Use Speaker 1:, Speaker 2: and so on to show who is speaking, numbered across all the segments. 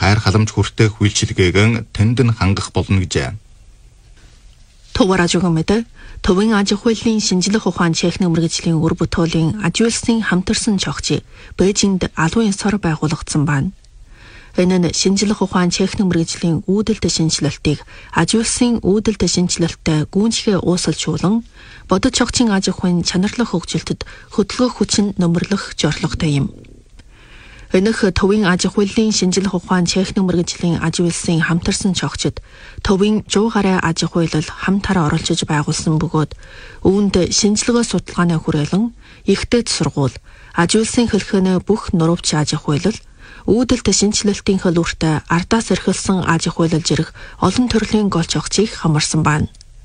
Speaker 1: хайр халамж хүртэх үйлчилгээгэн тэнд нь хангах болно гэжээ.
Speaker 2: Товаражугамэд Төвийн аж ахуйлын шинжлэх ухаан техник мэргэжлийн үр бүтээлийн ажилуулсан хамтарсан чогчийг Бээжинд алуун ёсоор байгуулагдсан байна. Энэ нь шинжлэх ухаан техник мэргэжлийн үүдэлт шинжилэлтийг ажилуулсан үүдэлт шинжилэлттэй гүйцэтгэх уусалжуулан бодит чогчийн аж ахуйн чанарлах хөгжилтөд хөдөлгөөх хүчин нөмрлөх зорилготой юм. Энэх Төвийн аж ахуйлын шинжлэх ухаан техник мэргэжлийн ажилуулсан хамтарсан чогчид Төвийн 100 гаруй аж ахуйлал хамтараа оролцож байгуулсан бөгөөд үүнд шинжилгээ судалгааны хүрээлэн ихтэй сургууль, ажилуулсан хэлхэнэ бүх нурууч аж ахуйлал, үүдэлт шинжилэлтийн хөлөөртэй ардаас эрхэлсэн аж ахуйлал зэрэг олон төрлийн гол чогчийг хамарсан байна.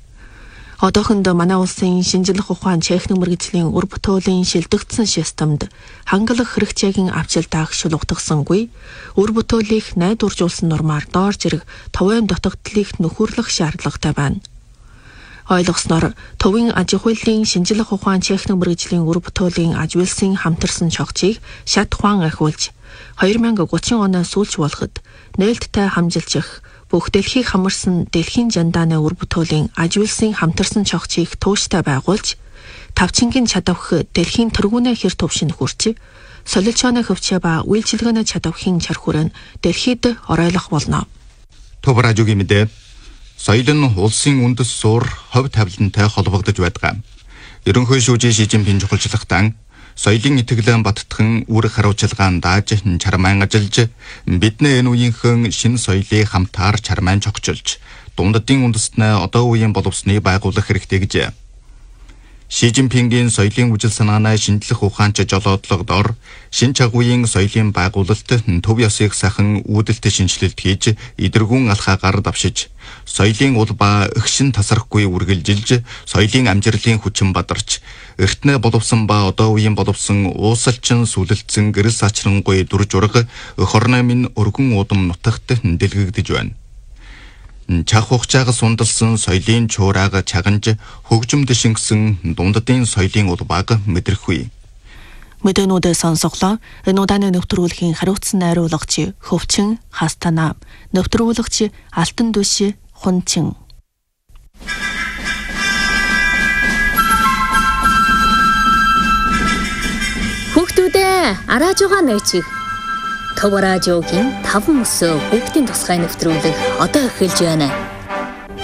Speaker 2: Одоохонд манай улсын шинжлэх ухаан техник мэргэжлийн үр бүтээлийн шилдэгдсэн системд хангалах хэрэгцээгийн авчилдааг шулуутгасангүй, үр бүтээлийг найдваржуулсан нормаар доор зэрэг товын дутагдлыг нөхөрлөх шаардлагатай байна. Ойлгосноор Төвийн аж ахуйлын шинжлэх ухаан техник мэргэжлийн үр бүтээлийн ажилуулсан хамтарсан чогчийг шат ухаан ахиулж 2030 оноос сүүлж болоход нээлттэй хамжилчих бүх дэлхийг хамарсан дэлхийн жандааны үр бүтээлийн ажилуулсан хамтарсан чогчийг тууштай байгуулж тавчингийн чадвах дэлхийн тэргүүнээ хэр төвшин хүрч солилцооны хөвчөө ба үйлчилгээний чадвахын чар хүрээнд дэлхийд оройлох болно.
Speaker 1: Товаражугийн мэдээ соёл нь улсын үндэс суур хувь тавилантай холбогдож байдаг. Ерөнхий шүүжийн Ши Жинпин чухалчлагтан соёлын итгэлэн баттхан үр харуулчилгаан дааж чармайн ажиллаж бидний энэ үеийнхэн шинэ соёлыг хамтаар чармайн чогчилж дундадын үндэстнээ одоо үеийн боловсны байгуулах хэрэгтэй гэжээ. Ши Жинпингийн соёлын үжил санаанаа шинжлэх ухаанч жолоодлогодоор шинэ чагуугийн соёлын байгуулалт төв ёсыг сахан үүдэлт шинжилэлт хийж идэргүүн алхаагаар давшиж соёлын ул ба өгшин тасрахгүй үргэлжилж соёлын амжилтын хүчин бадарч эртнээ боловсон ба одоо үеийн боловсон уусалчин сүлэлцэн гэрэл сачрангуй дүр жураг хорны минь өргөн удам нутагт дэлгэгдэж байна. Чах хугацаагаас сундалсан соёлын чуурааг чаганж хөгжимд шингэсэн дундадын соёлын ул баг мэдрэхгүй.
Speaker 2: Мэдээнүүдээ сонсголоо. Энэ удааны нэвтрүүлгийн хариуцсан найруулгач Хөвчин Хастана, нэвтрүүлэгч Алтан Дүш Хунчин.
Speaker 3: Хүүхдүүдээ арааж байгаа нээчих. Товаражуугийн 5 өсөө хүүхдийн тусгай нэвтрүүлэг одоо эхэлж байна.